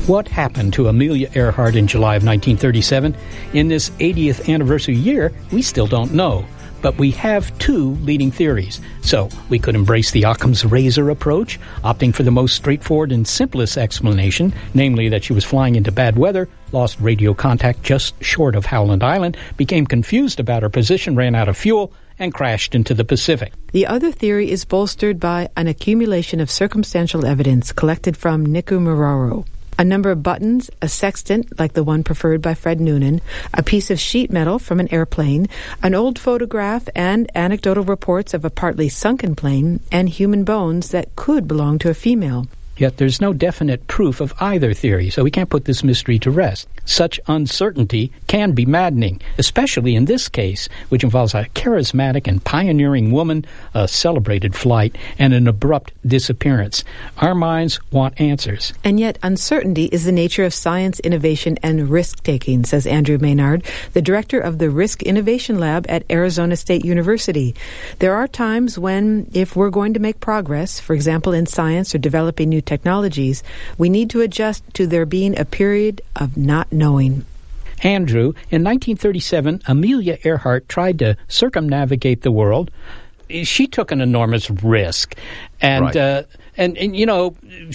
What happened to Amelia Earhart in July of 1937? In this 80th anniversary year, we still don't know. But we have two leading theories. So we could embrace the Occam's razor approach, opting for the most straightforward and simplest explanation, namely that she was flying into bad weather, lost radio contact just short of Howland Island, became confused about her position, ran out of fuel, and crashed into the Pacific. The other theory is bolstered by an accumulation of circumstantial evidence collected from Nikumaroro. A number of buttons, a sextant like the one preferred by Fred Noonan, a piece of sheet metal from an airplane, an old photograph, and anecdotal reports of a partly sunken plane, and human bones that could belong to a female. Yet there's no definite proof of either theory, so we can't put this mystery to rest. Such uncertainty can be maddening, especially in this case, which involves a charismatic and pioneering woman, a celebrated flight, and an abrupt disappearance. Our minds want answers. And yet uncertainty is the nature of science, innovation, and risk-taking, says Andrew Maynard, the director of the Risk Innovation Lab at Arizona State University. There are times when, if we're going to make progress, for example in science or developing new technologies, we need to adjust to there being a period of not knowing. Andrew, in 1937, Amelia Earhart tried to circumnavigate the world. She took an enormous risk. And, right. and you know,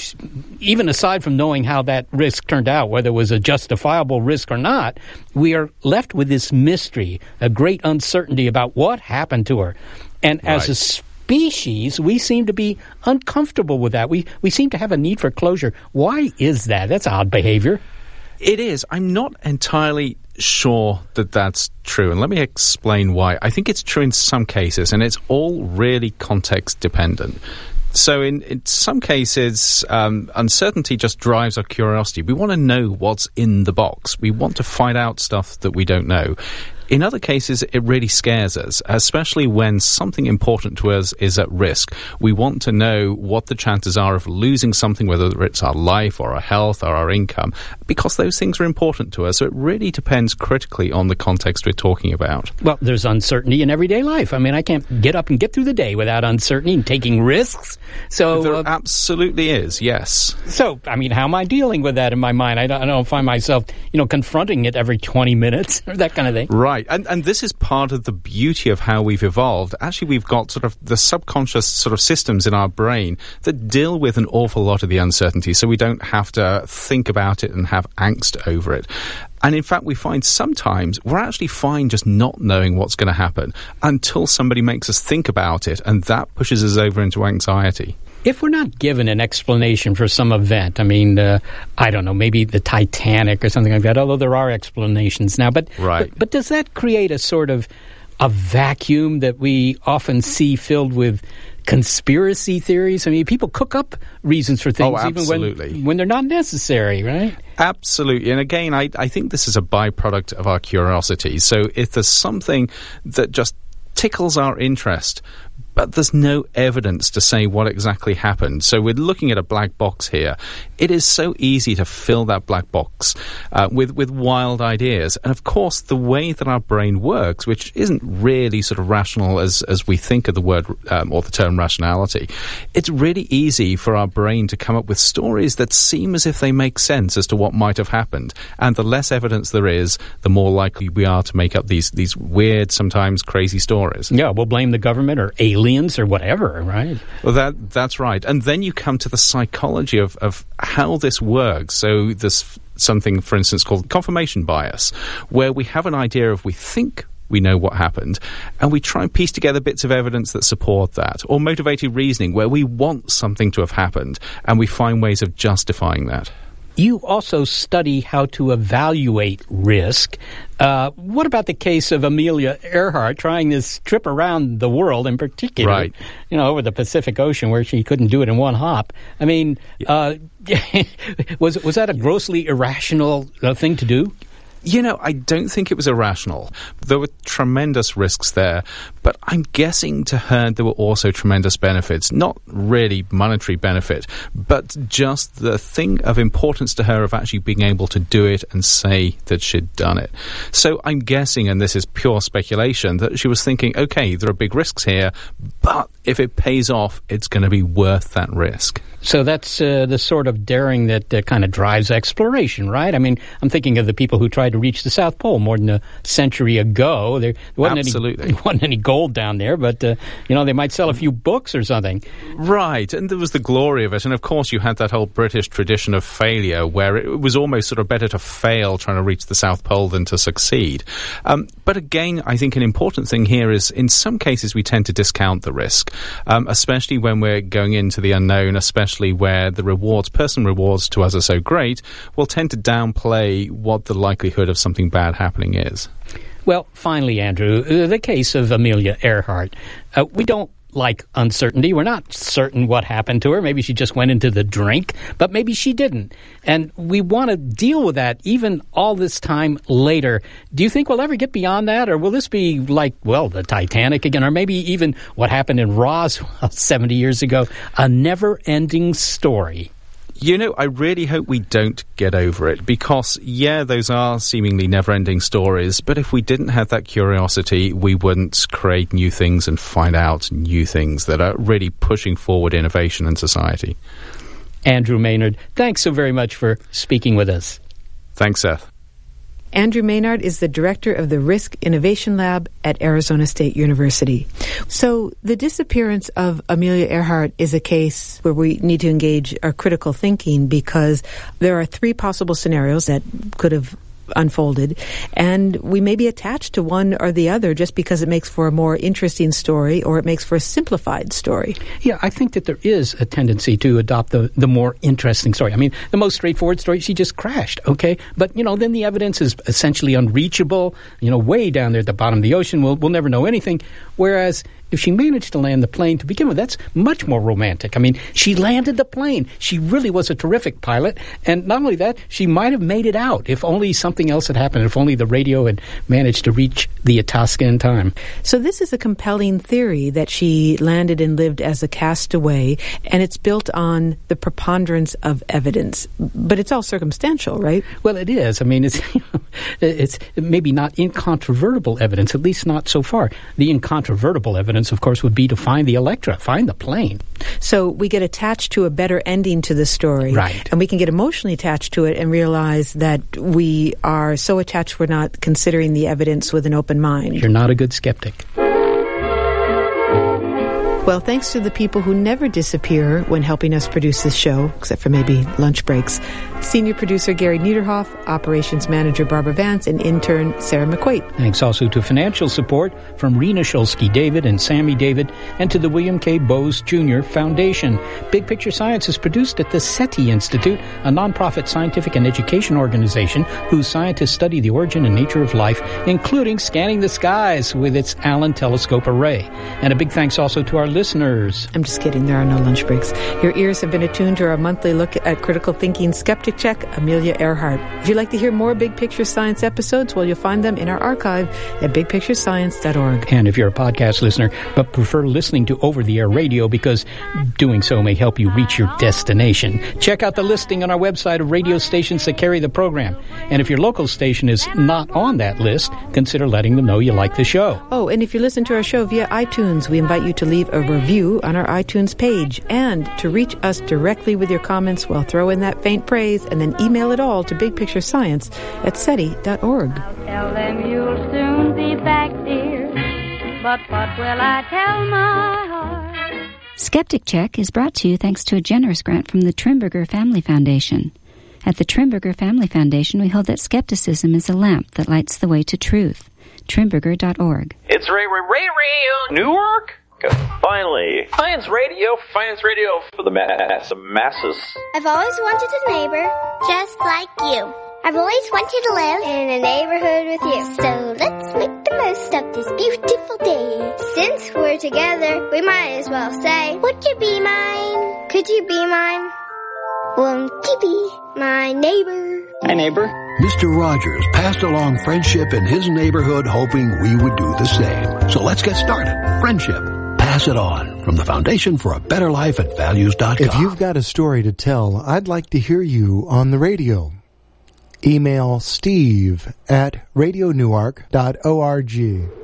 even aside from knowing how that risk turned out, whether it was a justifiable risk or not, we are left with this mystery, a great uncertainty about what happened to her. And as a species, we seem to be uncomfortable with that. We seem to have a need for closure. Why is that? That's odd behavior. It is. I'm not entirely sure that that's true. And let me explain why. I think it's true in some cases, and it's all really context dependent. So in some cases, uncertainty just drives our curiosity. We want to know what's in the box. We want to find out stuff that we don't know. In other cases, it really scares us, especially when something important to us is at risk. We want to know what the chances are of losing something, whether it's our life or our health or our income, because those things are important to us. So it really depends critically on the context we're talking about. Well, there's uncertainty in everyday life. I mean, I can't get up and get through the day without uncertainty and taking risks. So there absolutely is, yes. So, I mean, how am I dealing with that in my mind? I don't find myself, confronting it every 20 minutes or that kind of thing. Right. And this is part of the beauty of how we've evolved. Actually, we've got sort of the subconscious sort of systems in our brain that deal with an awful lot of the uncertainty, so we don't have to think about it and have angst over it. And in fact, we find sometimes we're actually fine just not knowing what's going to happen until somebody makes us think about it, and that pushes us over into anxiety. If we're not given an explanation for some event, I mean, I don't know, maybe the Titanic or something like that, although there are explanations now. But does that create a sort of a vacuum that we often see filled with conspiracy theories? I mean, people cook up reasons for things even when they're not necessary, right? Absolutely. And again, I think this is a byproduct of our curiosity. So if there's something that just tickles our interest, but there's no evidence to say what exactly happened. So we're looking at a black box here. It is so easy to fill that black box with wild ideas. And of course, the way that our brain works, which isn't really sort of rational as we think of the word or the term rationality, it's really easy for our brain to come up with stories that seem as if they make sense as to what might have happened. And the less evidence there is, the more likely we are to make up these weird, sometimes crazy stories. Yeah, we'll blame the government or aliens or whatever, right? Well, that's right. And then you come to the psychology of how this works. So there's something, for instance, called confirmation bias, where we have an idea of we think we know what happened, and we try and piece together bits of evidence that support that. Or motivated reasoning, where we want something to have happened, and we find ways of justifying that. You also study how to evaluate risk. What about the case of Amelia Earhart trying this trip around the world, in particular, right, over the Pacific Ocean, where she couldn't do it in one hop? I mean, was that a grossly irrational thing to do? I don't think it was irrational. There were tremendous risks there, but I'm guessing to her there were also tremendous benefits. Not really monetary benefit, but just the thing of importance to her of actually being able to do it and say that she'd done it. So I'm guessing, and this is pure speculation, that she was thinking, okay, there are big risks here, but if it pays off, it's going to be worth that risk. So that's the sort of daring that kind of drives exploration, right? I mean, I'm thinking of the people who tried to reach the South Pole more than a century ago. There wasn't any gold down there, but, they might sell a few books or something. Right, and there was the glory of it. And, of course, you had that whole British tradition of failure where it was almost sort of better to fail trying to reach the South Pole than to succeed. But, again, I think an important thing here is in some cases we tend to discount the risk, especially when we're going into the unknown, especially where the personal rewards to us are so great, we'll tend to downplay what the likelihood of something bad happening is. Well, finally, Andrew, the case of Amelia Earhart. We don't like uncertainty. We're not certain what happened to her. Maybe she just went into the drink, but maybe she didn't. And we want to deal with that even all this time later. Do you think we'll ever get beyond that? Or will this be like, the Titanic again? Or maybe even what happened in Roswell 70 years ago? A never-ending story. I really hope we don't get over it because, those are seemingly never-ending stories, but if we didn't have that curiosity, we wouldn't create new things and find out new things that are really pushing forward innovation in society. Andrew Maynard, thanks so very much for speaking with us. Thanks, Seth. Andrew Maynard is the director of the Risk Innovation Lab at Arizona State University. So the disappearance of Amelia Earhart is a case where we need to engage our critical thinking because there are 3 possible scenarios that could have unfolded, and we may be attached to one or the other just because it makes for a more interesting story or it makes for a simplified story. Yeah, I think that there is a tendency to adopt the more interesting story. I mean, the most straightforward story, she just crashed, okay? But, then the evidence is essentially unreachable, way down there at the bottom of the ocean. We'll never know anything. Whereas if she managed to land the plane to begin with, that's much more romantic. I mean, she landed the plane. She really was a terrific pilot. And not only that, she might have made it out if only something else had happened, if only the radio had managed to reach the Itasca in time. So this is a compelling theory that she landed and lived as a castaway, and it's built on the preponderance of evidence. But it's all circumstantial, right? Well, it is. I mean, it's maybe not incontrovertible evidence, at least not so far. The incontrovertible evidence, of course, would be to find the Electra, find the plane. So we get attached to a better ending to the story. Right. And we can get emotionally attached to it and realize that we are so attached we're not considering the evidence with an open mind. You're not a good skeptic. Well, thanks to the people who never disappear when helping us produce this show, except for maybe lunch breaks. Senior producer Gary Niederhoff, operations manager Barbara Vance, and intern Sarah McQuaid. Thanks also to financial support from Rena Shulsky-David and Sammy David, and to the William K. Bowes Jr. Foundation. Big Picture Science is produced at the SETI Institute, a nonprofit scientific and education organization whose scientists study the origin and nature of life, including scanning the skies with its Allen Telescope Array. And a big thanks also to our listeners. I'm just kidding. There are no lunch breaks. Your ears have been attuned to our monthly look at critical thinking skeptic check, Amelia Earhart. If you'd like to hear more Big Picture Science episodes, well, you'll find them in our archive at bigpicturescience.org. And if you're a podcast listener but prefer listening to over-the-air radio because doing so may help you reach your destination, check out the listing on our website of radio stations that carry the program. And if your local station is not on that list, consider letting them know you like the show. Oh, and if you listen to our show via iTunes, we invite you to leave a review on our iTunes page. And to reach us directly with your comments, well, throw in that faint praise and then email it all to bigpicturescience@seti.org. Tell them you'll soon be back, dear, but what will I tell my heart? Skeptic Check is brought to you thanks to a generous grant from the Trimberger Family Foundation. At the Trimberger Family Foundation, we hold that skepticism is a lamp that lights the way to truth. Trimberger.org. It's Ray Newark. Finally, Science Radio for the masses. I've always wanted a neighbor just like you. I've always wanted to live in a neighborhood with you. So let's make the most of this beautiful day. Since we're together, we might as well say, would you be mine? Could you be mine? Won't you be my neighbor? Hi, neighbor. Mr. Rogers passed along friendship in his neighborhood, hoping we would do the same. So let's get started. Friendship. Pass it on. From the Foundation for a Better Life at Values.com. If you've got a story to tell, I'd like to hear you on the radio. Email Steve at radionewark.org.